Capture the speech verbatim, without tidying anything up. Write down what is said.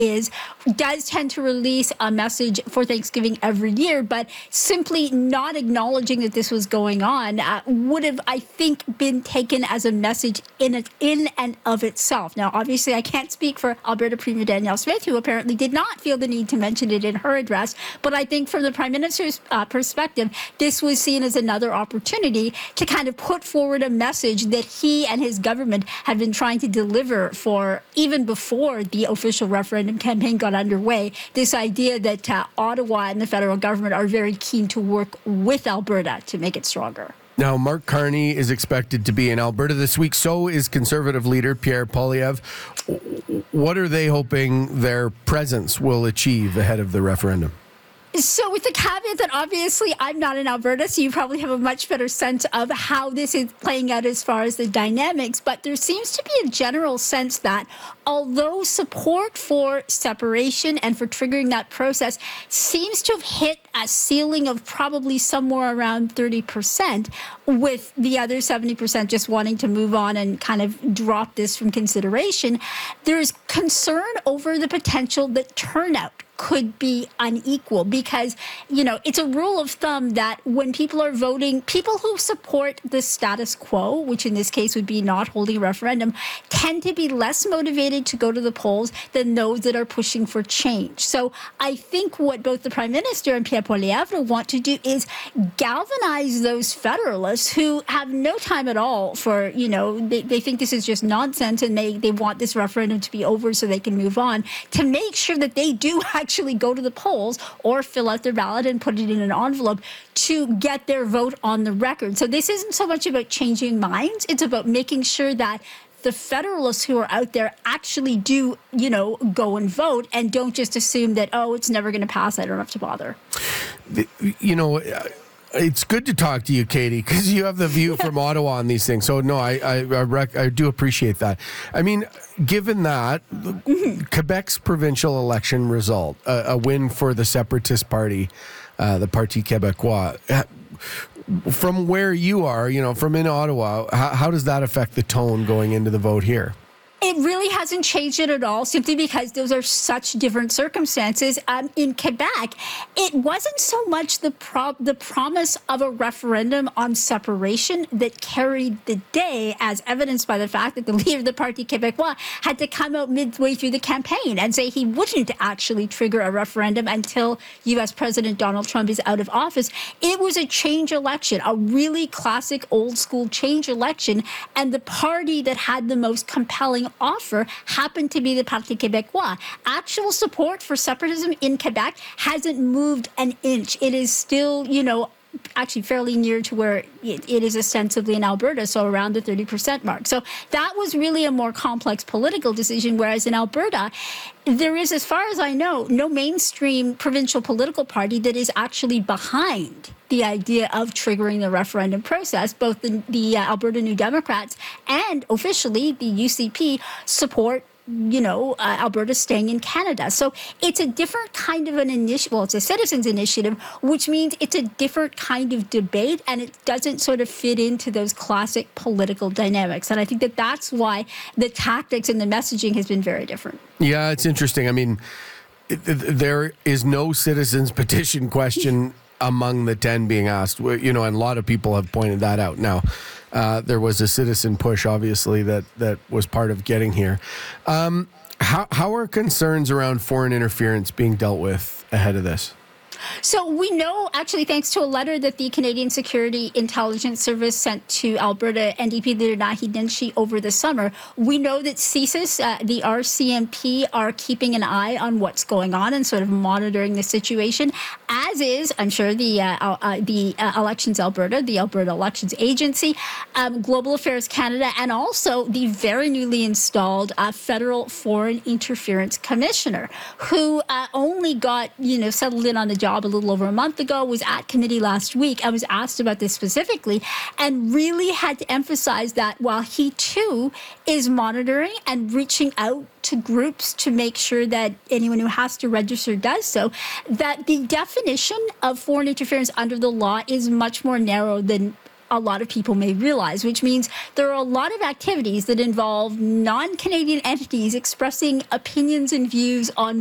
is does tend to release a message for Thanksgiving every year, but simply not acknowledging that this was going on uh, would have, I think, been taken as a message in a, in and of itself. Now, obviously, I can't speak for Alberta Premier Danielle Smith, who apparently did not feel the need to mention it in her address, but I think from the Prime Minister's uh, perspective, this was seen as another opportunity to kind of put forward a message that he and his government had been trying to deliver for even before the official referendum campaign got underway. This idea that uh, Ottawa and the federal government are very keen to work with Alberta to make it stronger. Now, Mark Carney is expected to be in Alberta this week. So is Conservative leader Pierre Poilievre. What are they hoping their presence will achieve ahead of the referendum? So with the caveat that obviously I'm not in Alberta, so you probably have a much better sense of how this is playing out as far as the dynamics, but there seems to be a general sense that although support for separation and for triggering that process seems to have hit a ceiling of probably somewhere around thirty percent, with the other seventy percent just wanting to move on and kind of drop this from consideration, there's concern over the potential that turnout could be unequal because, you know, it's a rule of thumb that when people are voting, people who support the status quo, which in this case would be not holding a referendum, tend to be less motivated to go to the polls than those that are pushing for change. So I think what both the Prime Minister and Pierre Poilievre want to do is galvanize those federalists who have no time at all for, you know, they, they think this is just nonsense and they, they want this referendum to be over so they can move on, to make sure that they do actually actually go to the polls or fill out their ballot and put it in an envelope to get their vote on the record. So this isn't so much about changing minds. It's about making sure that the Federalists who are out there actually do, you know, go and vote and don't just assume that, oh, it's never going to pass, I don't have to bother. You know, it's good to talk to you, Katie, because you have the view from Ottawa on these things. So, no, I I, I, rec- I do appreciate that. I mean, given that, mm-hmm. Quebec's provincial election result, a, a win for the Separatist Party, uh, the Parti Québécois, from where you are, you know, from in Ottawa, how, how does that affect the tone going into the vote here? It really hasn't changed it at all, simply because those are such different circumstances. Um, in Quebec, it wasn't so much the pro- the promise of a referendum on separation that carried the day, as evidenced by the fact that the leader of the Parti Québécois had to come out midway through the campaign and say he wouldn't actually trigger a referendum until U S President Donald Trump is out of office. It was a change election, a really classic old-school change election, and the party that had the most compelling offer happened to be the Parti Québécois. Actual support for separatism in Quebec hasn't moved an inch. It is still, you know, actually fairly near to where it, it is ostensibly in Alberta, so around the thirty percent mark. So that was really a more complex political decision, whereas in Alberta, there is, as far as I know, no mainstream provincial political party that is actually behind the idea of triggering the referendum process. Both the, the uh, Alberta New Democrats and officially the U C P support, you know, uh, Alberta staying in Canada. So it's a different kind of an initiative. Well, it's a citizens' initiative, which means it's a different kind of debate, and it doesn't sort of fit into those classic political dynamics. And I think that that's why the tactics and the messaging has been very different. Yeah, it's interesting. I mean, it, there is no citizens' petition question among the ten being asked, you know, and a lot of people have pointed that out. Now, uh, there was a citizen push, obviously, that, that was part of getting here. Um, how, how are concerns around foreign interference being dealt with ahead of this? So we know, actually, thanks to a letter that the Canadian Security Intelligence Service sent to Alberta N D P leader Naheed Nenshi over the summer, we know that C S I S, uh, the R C M P, are keeping an eye on what's going on and sort of monitoring the situation, as is, I'm sure, the uh, uh, the uh, Elections Alberta, the Alberta Elections Agency, um, Global Affairs Canada, and also the very newly installed uh, Federal Foreign Interference Commissioner, who uh, only got, you know, settled in on the job a little over a month ago, was at committee last week. I was asked about this specifically and really had to emphasize that while he too is monitoring and reaching out to groups to make sure that anyone who has to register does so, that the definition of foreign interference under the law is much more narrow than a lot of people may realize, which means there are a lot of activities that involve non-Canadian entities expressing opinions and views on